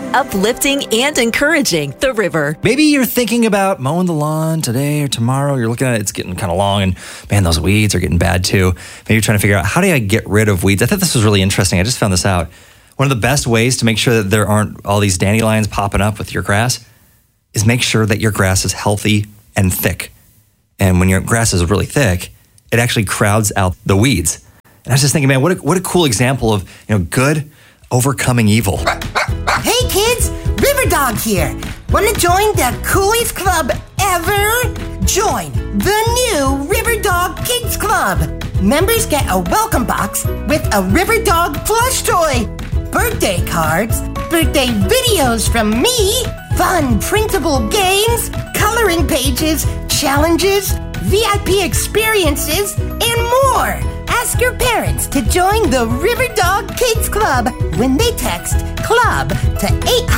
uplifting and encouraging the river. Maybe you're thinking about mowing the lawn today or tomorrow. You're looking at it, it's getting kind of long, and man, those weeds are getting bad too. Maybe you're trying to figure out, how do I get rid of weeds? I thought this was really interesting. I just found this out. One of the best ways to make sure that there aren't all these dandelions popping up with your grass is make sure that your grass is healthy and thick. And when your grass is really thick, it actually crowds out the weeds. And I was just thinking, man, what a cool example of, good overcoming evil. Hey kids, River Dog here. Want to join the coolest club ever? Join the new River Dog Kids Club. Members get a welcome box with a River Dog plush toy, birthday cards, birthday videos from me, fun printable games, coloring pages, challenges, VIP experiences, and more. Ask your parents to join the River Dog Kids Club when they text CLUB to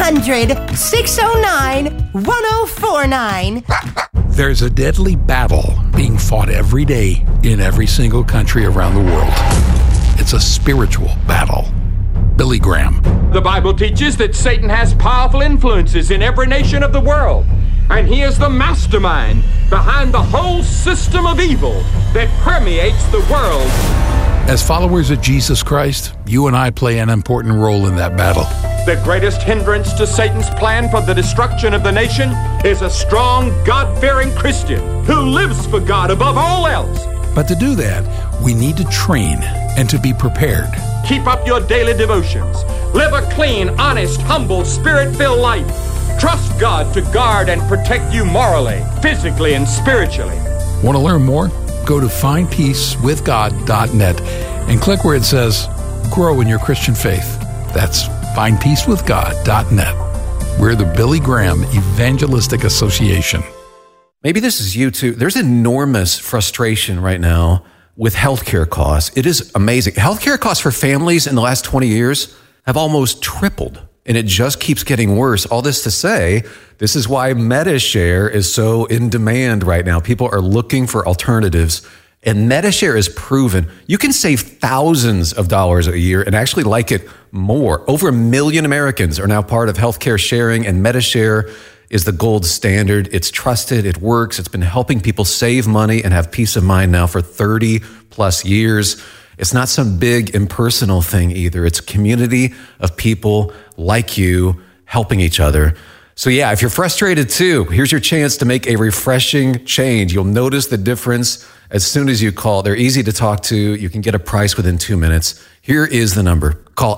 800-609-1049. There's a deadly battle being fought every day in every single country around the world. It's a spiritual battle. Billy Graham. The Bible teaches that Satan has powerful influences in every nation of the world, and he is the mastermind behind the whole system of evil that permeates the world. As followers of Jesus Christ, you and I play an important role in that battle. The greatest hindrance to Satan's plan for the destruction of the nation is a strong, God-fearing Christian who lives for God above all else. But to do that, we need to train and to be prepared. Keep up your daily devotions. Live a clean, honest, humble, spirit-filled life. Trust God to guard and protect you morally, physically, and spiritually. Want to learn more? Go to findpeacewithgod.net and click where it says Grow in Your Christian Faith. That's findpeacewithgod.net. We're the Billy Graham Evangelistic Association. Maybe this is you too. There's enormous frustration right now with healthcare costs. It is amazing. Healthcare costs for families in the last 20 years have almost tripled, and it just keeps getting worse. All this to say, this is why MediShare is so in demand right now. People are looking for alternatives, and MediShare is proven you can save thousands of dollars a year and actually like it more. Over 1 million Americans are now part of healthcare sharing, and MediShare is the gold standard. It's trusted, it works, it's been helping people save money and have peace of mind now for 30 plus years. It's not some big impersonal thing either. It's a community of people like you helping each other. So yeah, if you're frustrated too, here's your chance to make a refreshing change. You'll notice the difference as soon as you call. They're easy to talk to. You can get a price within 2 minutes. Here is the number. Call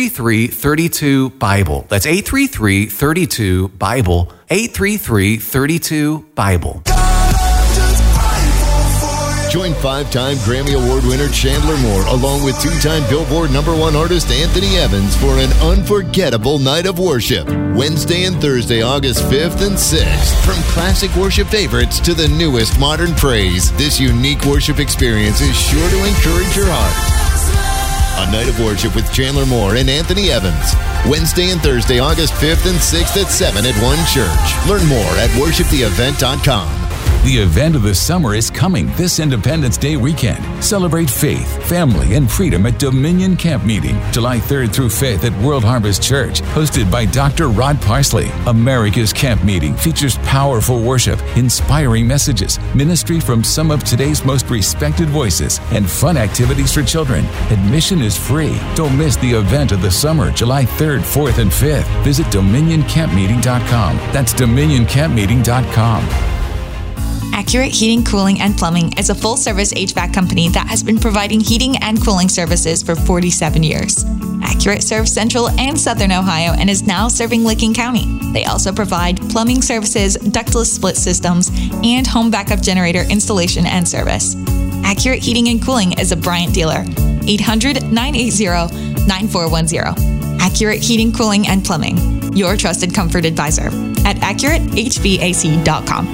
833-32-BIBLE. That's 833-32-BIBLE. 833-32-BIBLE. Join 5-time Grammy Award winner Chandler Moore along with 2-time Billboard #1 artist Anthony Evans for an unforgettable night of worship. Wednesday and Thursday, August 5th and 6th. From classic worship favorites to the newest modern praise, this unique worship experience is sure to encourage your heart. A night of worship with Chandler Moore and Anthony Evans. Wednesday and Thursday, August 5th and 6th at 7 at One Church. Learn more at worshiptheevent.com. The event of the summer is coming this Independence Day weekend. Celebrate faith, family, and freedom at Dominion Camp Meeting, July 3rd through 5th at World Harvest Church, hosted by Dr. Rod Parsley. America's Camp Meeting features powerful worship, inspiring messages, ministry from some of today's most respected voices, and fun activities for children. Admission is free. Don't miss the event of the summer, July 3rd, 4th, and 5th. Visit DominionCampMeeting.com. That's DominionCampMeeting.com. Accurate Heating, Cooling, and Plumbing is a full-service HVAC company that has been providing heating and cooling services for 47 years. Accurate serves Central and Southern Ohio and is now serving Licking County. They also provide plumbing services, ductless split systems, and home backup generator installation and service. Accurate Heating and Cooling is a Bryant dealer. 800-980-9410. Accurate Heating, Cooling, and Plumbing, your trusted comfort advisor at AccurateHVAC.com.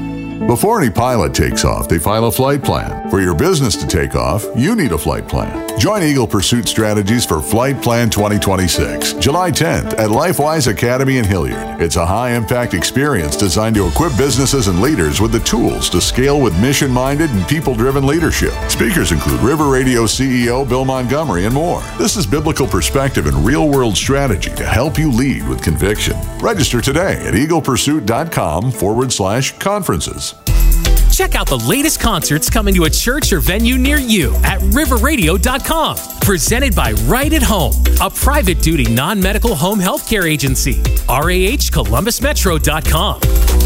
Before any pilot takes off, they file a flight plan. For your business to take off, you need a flight plan. Join Eagle Pursuit Strategies for Flight Plan 2026, July 10th at LifeWise Academy in Hilliard. It's a high-impact experience designed to equip businesses and leaders with the tools to scale with mission-minded and people-driven leadership. Speakers include River Radio CEO Bill Montgomery and more. This is biblical perspective and real-world strategy to help you lead with conviction. Register today at eaglepursuit.com/conferences. Check out the latest concerts coming to a church or venue near you at riverradio.com. Presented by Right at Home, a private duty non-medical home health care agency. RAHColumbusmetro.com.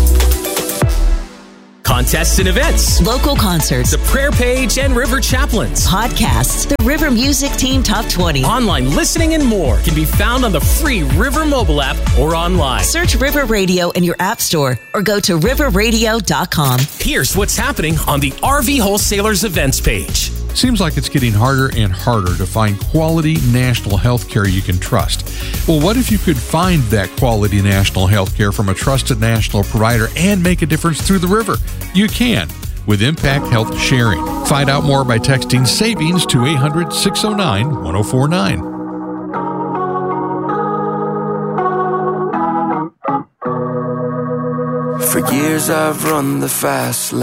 Contests and events, Local concerts, the prayer page and River Chaplains, podcasts, the River Music Team Top 20. online listening, and more can be found on the free River mobile app or online. Search River Radio in your app store or go to riverradio.com. Here's what's happening on the RV Wholesalers events page. Seems like it's getting harder and harder to find quality national health care you can trust. Well, what if you could find that quality national health care from a trusted national provider and make a difference through the river? You can with Impact Health Sharing. Find out more by texting SAVINGS to 800-609-1049. For years I've run the fast lane.